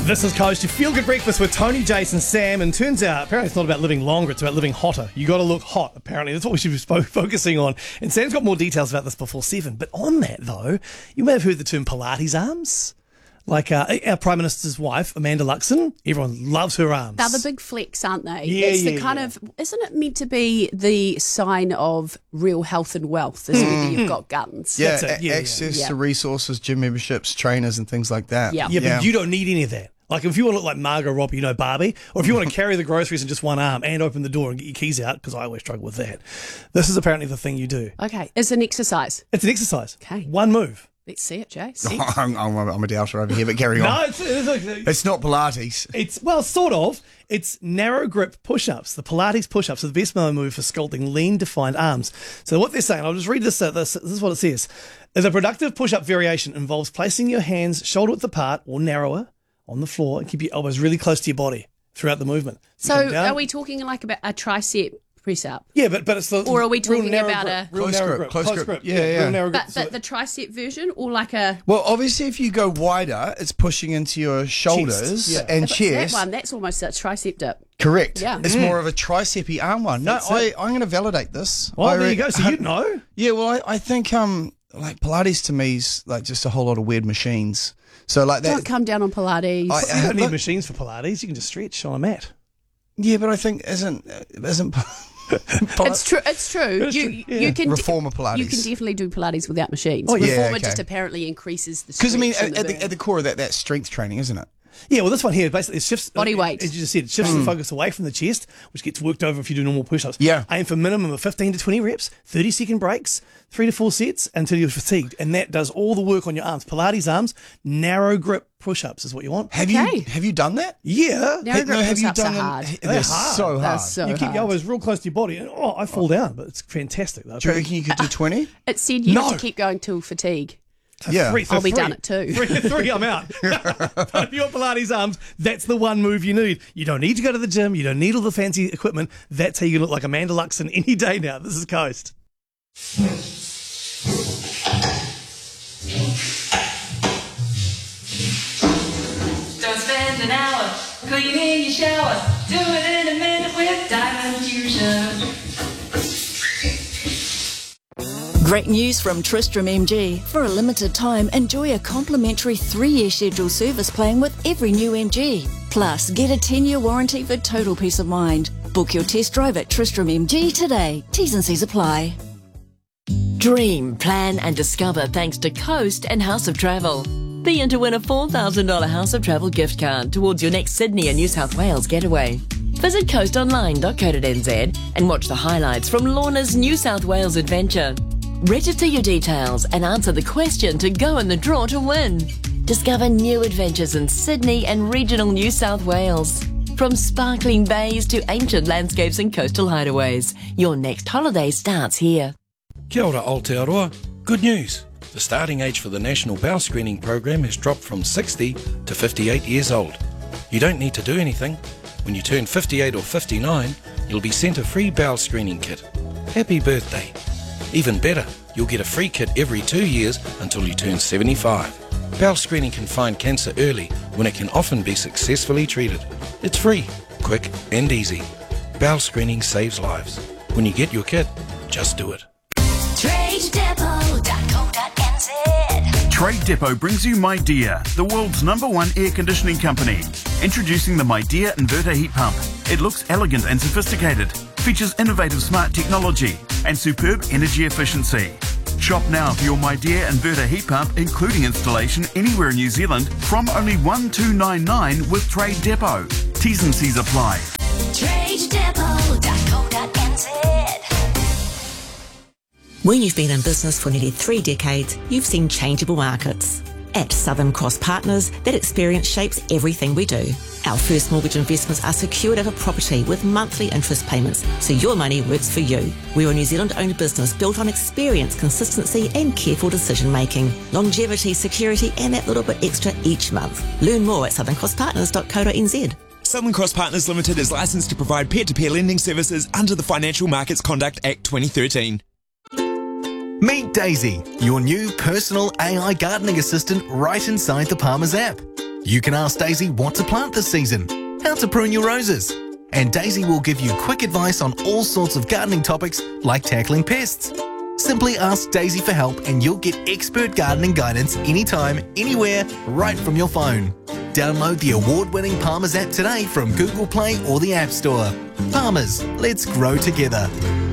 This is Coast, your feel-good breakfast with Tony, Jason, Sam, and turns out apparently it's not about living longer, it's about living hotter. You got to look hot, apparently. That's what we should be focusing on. And Sam's got more details about this before 7. But on that, though, you may have heard the term Pilates arms. Like our Prime Minister's wife, Amanda Luxon, everyone loves her arms. They're the big flex, aren't they? Yeah, it's the yeah, kind of, isn't it meant to be the sign of real health and wealth, is whether you've got guns? Yeah, That's it. access Yeah. to resources, gym memberships, trainers and things like that. Yeah. Yeah, but you don't need any of that. Like, if you want to look like Margot Robbie, Barbie, or if you want to carry the groceries in just one arm and open the door and get your keys out, because I always struggle with that, this is apparently the thing you do. Okay, it's an exercise. It's an exercise. Okay. One move. Let's see it, Jay. See? I'm a doubter over here, but carry on. No, It's not Pilates. it's, well, sort of. It's narrow grip push-ups. The Pilates push-ups are the best move for sculpting lean, defined arms. So what they're saying, I'll just read this. This is what it says. Is a productive push-up variation involves placing your hands shoulder-width apart or narrower on the floor and keep your elbows really close to your body throughout the movement. You come So down. are we talking like about a tricep press up? Yeah, but it's the Or are we real talking narrow about grip, a- real Close narrow grip, grip, close grip. Yeah, real yeah. narrow grip. But the tricep version or like a... Well, obviously, if you go wider, it's pushing into your shoulders yeah. and That chest. one, that's almost a tricep dip. Correct. Yeah. It's more of a tricepy arm one. No, That's it. I'm going to validate this. Well, I there you re- go. So you know. Yeah, well, I think like Pilates to me is like just a whole lot of weird machines. So like that. Don't come down on Pilates. You don't need look- machines for Pilates. You can just stretch on a mat. Yeah, but I think isn't It's true. It's true. You can Reformer Pilates. You can definitely do Pilates without machines. Oh, yeah, Reformer okay. just apparently increases the Because I mean, stretch and the burn. at the core of that's strength training, isn't it? Yeah, well, this one here basically it shifts Body weight. As you just said, it shifts the focus away from the chest, which gets worked over if you do normal push-ups. Yeah. Aim for a minimum of 15 to 20 reps, 30-second breaks, 3 to 4 sets until you're fatigued, and that does all the work on your arms. Pilates arms, narrow grip push-ups is what you want. Have you done that? Yeah. Narrow grip have you push-ups are done hard. They're They're so They're hard. so You keep hard. your elbows real close to your body, and I fall down, but it's fantastic. Though. Do you reckon you could do 20? It said you No. have to keep going till fatigue. Yeah. I'll be done at 2. Three, I'm out. But if you're Pilates arms, that's the one move you need. You don't need to go to the gym. You don't need all the fancy equipment. That's how you look like Amanda Luxon any day now. This is Coast. Don't spend an hour cleaning your shower. Do it in a minute with Diamond Fusion. Great news from Tristram MG. For a limited time, enjoy a complimentary 3-year scheduled service plan with every new MG. Plus, get a 10-year warranty for total peace of mind. Book your test drive at Tristram MG today. T's and C's apply. Dream, plan and discover thanks to Coast and House of Travel. Be in to win a $4,000 House of Travel gift card towards your next Sydney and New South Wales getaway. Visit coastonline.co.nz and watch the highlights from Lorna's New South Wales adventure. Register your details and answer the question to go in the draw to win. Discover new adventures in Sydney and regional New South Wales. From sparkling bays to ancient landscapes and coastal hideaways, your next holiday starts here. Kia ora Aotearoa. Good news. The starting age for the National Bowel Screening Program has dropped from 60 to 58 years old. You don't need to do anything. When you turn 58 or 59, you'll be sent a free bowel screening kit. Happy birthday. Even better, you'll get a free kit every 2 years until you turn 75. Bowel screening can find cancer early when it can often be successfully treated. It's free, quick and easy. Bowel screening saves lives. When you get your kit, just do it. TradeDepot.co.nz. Trade Depot brings you MyDear, the world's #1 air conditioning company. Introducing the MyDear inverter heat pump. It looks elegant and sophisticated, features innovative smart technology and superb energy efficiency. Shop now for your MyDear inverter heat pump, including installation anywhere in New Zealand, from only $1,299 with Trade Depot. T's and C's apply. TradeDepot.co.nz. When you've been in business for nearly 3 decades, you've seen changeable markets. At Southern Cross Partners, that experience shapes everything we do. Our first mortgage investments are secured at a property with monthly interest payments, so your money works for you. We're a New Zealand-owned business built on experience, consistency and careful decision-making. Longevity, security and that little bit extra each month. Learn more at southerncrosspartners.co.nz. Southern Cross Partners Limited is licensed to provide peer-to-peer lending services under the Financial Markets Conduct Act 2013. Meet Daisy, your new personal AI gardening assistant right inside the Palmer's app. You can ask Daisy what to plant this season, how to prune your roses, and Daisy will give you quick advice on all sorts of gardening topics like tackling pests. Simply ask Daisy for help and you'll get expert gardening guidance anytime, anywhere, right from your phone. Download the award-winning Palmer's app today from Google Play or the App Store. Palmer's, let's grow together.